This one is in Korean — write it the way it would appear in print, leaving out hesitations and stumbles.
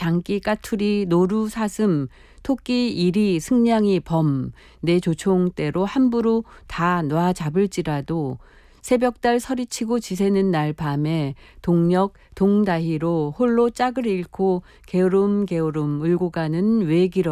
장기 까투리 노루 사슴 토끼 이리 승냥이 범 내 조총대로 함부로 다 놔 잡을지라도 새벽달 서리치고 지새는 날 밤에 동력 동다히로 홀로 짝을 잃고 게으름 울고 가는 외길어